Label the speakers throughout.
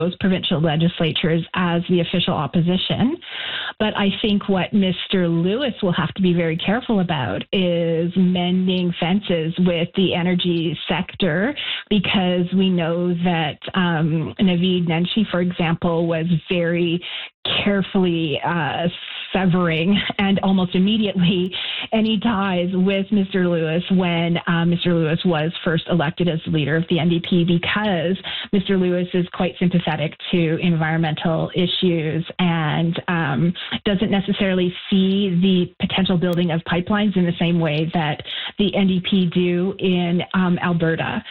Speaker 1: provincial legislatures as the official opposition. But I think what Mr. Lewis will have to be very careful about is mending fences with the energy sector, because we know that Naveed Nenshi, for example, was very carefully severing and almost immediately any ties with Mr. Lewis when Mr. Lewis was first elected as the leader of the NDP, because Mr. Lewis is quite sympathetic to environmental issues and doesn't necessarily see the potential building of pipelines in the same way that the NDP do in Alberta.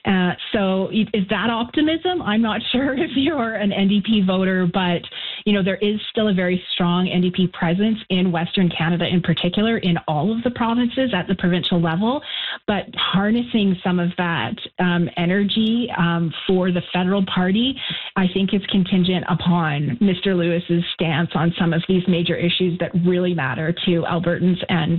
Speaker 1: So is that optimism? I'm not sure if you're an NDP voter, but there is still a very strong NDP presence in Western Canada, in particular, in all of the provinces at the provincial level. But harnessing some of that energy for the federal party, I think, is contingent upon Mr. Lewis's stance on some of these major issues that really matter to Albertans and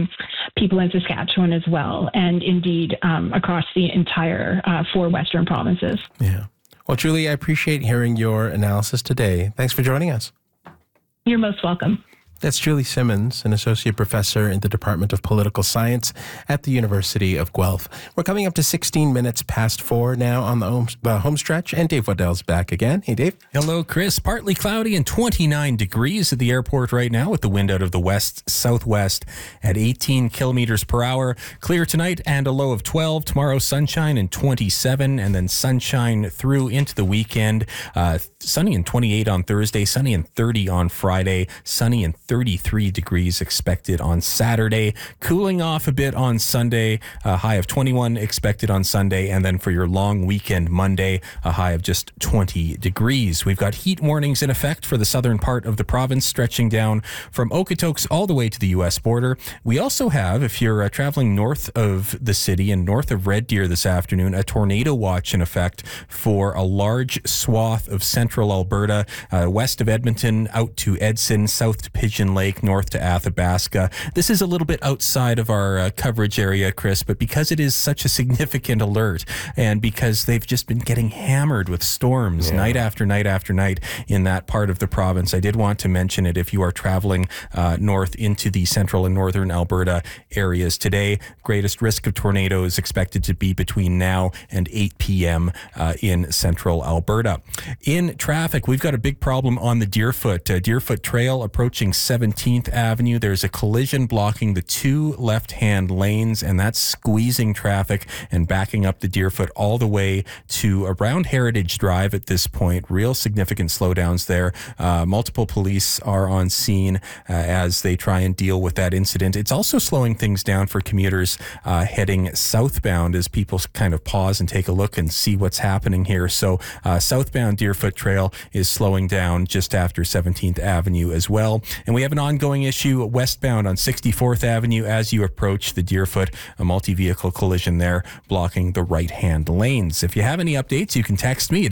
Speaker 1: people in Saskatchewan as well, and indeed across the entire 4 Western provinces.
Speaker 2: Yeah. Well, Julie, I appreciate hearing your analysis today. Thanks for joining us.
Speaker 1: You're most welcome.
Speaker 2: That's Julie Simmons, an associate professor in the Department of Political Science at the University of Guelph. We're coming up to 16 minutes past 4 now on the home stretch, and Dave Waddell's back again. Hey, Dave.
Speaker 3: Hello, Chris. Partly cloudy and 29 degrees at the airport right now, with the wind out of the west-southwest at 18 kilometers per hour. Clear tonight and a low of 12. Tomorrow, sunshine and 27, and then sunshine through into the weekend. Sunny and 28 on Thursday, sunny and 30 on Friday, sunny and 33 degrees expected on Saturday, cooling off a bit on Sunday, a high of 21 expected on Sunday, and then for your long weekend Monday, a high of just 20 degrees. We've got heat warnings in effect for the southern part of the province, stretching down from Okotoks all the way to the U.S. border. We also have, if you're traveling north of the city and north of Red Deer this afternoon, a tornado watch in effect for a large swath of central Alberta, west of Edmonton, out to Edson, south to Pigeon Lake, north to Athabasca. This is a little bit outside of our coverage area, Chris, but because it is such a significant alert, and because they've just been getting hammered with storms night after night after night in that part of the province, I did want to mention it if you are traveling north into the central and northern Alberta areas today. Greatest risk of tornadoes expected to be between now and 8 p.m. In central Alberta. In traffic, we've got a big problem on the Deerfoot Trail approaching 17th Avenue. There's a collision blocking the 2 left-hand lanes, and that's squeezing traffic and backing up the Deerfoot all the way to around Heritage Drive at this point. Real significant slowdowns there. Multiple police are on scene as they try and deal with that incident. It's also slowing things down for commuters heading southbound as people kind of pause and take a look and see what's happening here. So southbound Deerfoot Trail is slowing down just after 17th Avenue as well. And we have an ongoing issue westbound on 64th Avenue as you approach the Deerfoot, a multi-vehicle collision there blocking the right-hand lanes. If you have any updates, you can text me at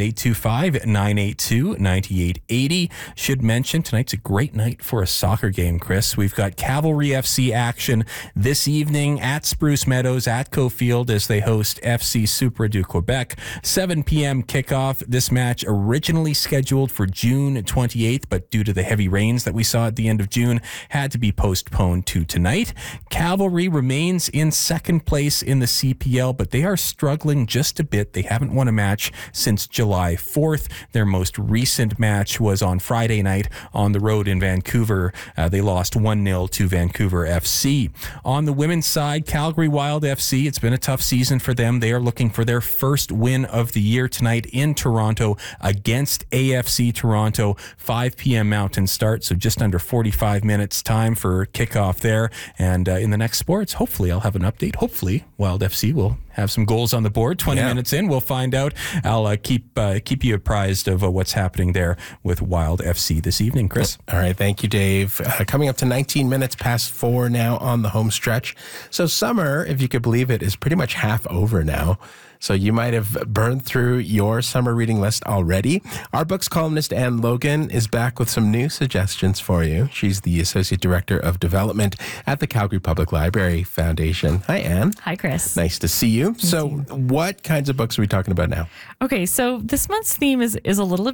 Speaker 3: 825-982-9880. Should mention tonight's a great night for a soccer game, Chris. We've got Cavalry FC action this evening at Spruce Meadows at Cofield as they host FC Supra du Quebec. 7 p.m. kickoff. This match originally scheduled for June 28th, but due to the heavy rains that we saw at the end of June, had to be postponed to tonight. Cavalry remains in second place in the CPL, but they are struggling just a bit. They haven't won a match since July 4th. Their most recent match was on Friday night on the road in Vancouver. They lost 1-0 to Vancouver FC. On the women's side, Calgary Wild FC, it's been a tough season for them. They are looking for their first win of the year tonight in Toronto against AFC Toronto. 5 p.m. Mountain start, so just under 45 minutes time for kickoff there. And in the next sports, hopefully I'll have an update. Hopefully Wild FC will have some goals on the board. 20 minutes in, we'll find out. I'll keep you apprised of what's happening there with Wild FC this evening, Chris.
Speaker 2: All right, thank you, Dave. Coming up to 19 minutes past 4 now on the home stretch. So summer, if you could believe it, is pretty much half over now. So you might have burned through your summer reading list already. Our books columnist Anne Logan is back with some new suggestions for you. She's the Associate Director of Development at the Calgary Public Library Foundation. Hi, Anne.
Speaker 4: Hi, Chris.
Speaker 2: Nice to see you. So what kinds of books are we talking about now?
Speaker 4: Okay, so this month's theme is a little